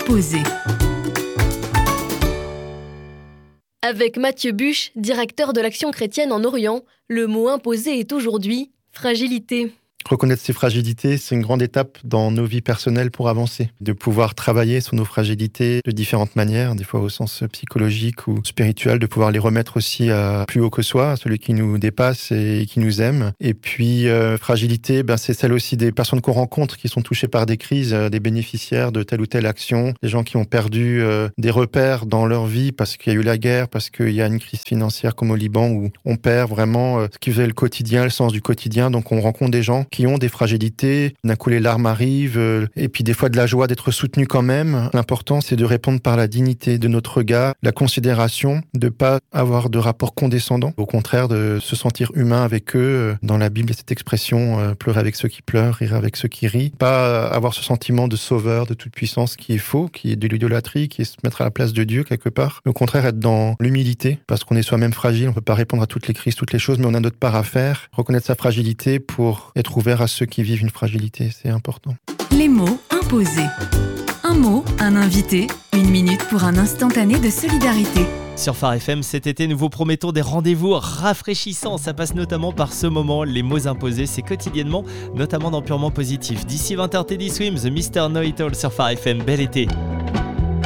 imposés. Avec Mathieu Buche, directeur de l'Action chrétienne en Orient, le mot imposé est aujourd'hui fragilité. Reconnaître ses fragilités, c'est une grande étape dans nos vies personnelles pour avancer. De pouvoir travailler sur nos fragilités de différentes manières, des fois au sens psychologique ou spirituel, de pouvoir les remettre aussi à plus haut que soi, à celui qui nous dépasse et qui nous aime. Et puis, fragilité, c'est celle aussi des personnes qu'on rencontre qui sont touchées par des crises, des bénéficiaires de telle ou telle action, des gens qui ont perdu des repères dans leur vie parce qu'il y a eu la guerre, parce qu'il y a une crise financière comme au Liban où on perd vraiment ce qui faisait le quotidien, le sens du quotidien. Donc, on rencontre des gens qui ont des fragilités. D'un coup, les larmes arrivent, et puis des fois de la joie d'être soutenu quand même. L'important, c'est de répondre par la dignité de notre regard, la considération, de pas avoir de rapport condescendant. Au contraire, de se sentir humain avec eux. Dans la Bible, il y a cette expression, pleurer avec ceux qui pleurent, rire avec ceux qui rient. Pas avoir ce sentiment de sauveur, de toute puissance qui est faux, qui est de l'idolâtrie, qui est se mettre à la place de Dieu quelque part. Au contraire, être dans l'humilité, parce qu'on est soi-même fragile, on peut pas répondre à toutes les crises, toutes les choses, mais on a notre part à faire. Reconnaître sa fragilité pour être ouvert à ceux qui vivent une fragilité, c'est important. Les mots imposés. Un mot, un invité, 1 minute pour un instantané de solidarité. Sur Phare FM, cet été, nous vous promettons des rendez-vous rafraîchissants. Ça passe notamment par ce moment, les mots imposés, c'est quotidiennement, notamment dans Purement Positif. D'ici 20h, Teddy Swims, The Mr. Know It All sur Phare FM. Bel été.